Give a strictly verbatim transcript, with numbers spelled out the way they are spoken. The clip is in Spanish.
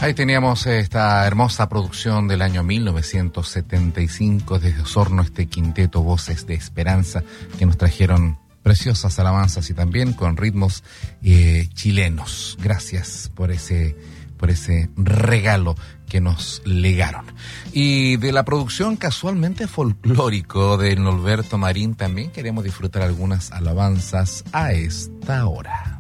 Ahí teníamos esta hermosa producción del año mil novecientos setenta y cinco desde Osorno, este quinteto Voces de Esperanza que nos trajeron preciosas alabanzas y también con ritmos eh, chilenos. Gracias por ese, por ese regalo que nos legaron. Y de la producción casualmente folclórico de Norberto Marín también queremos disfrutar algunas alabanzas a esta hora.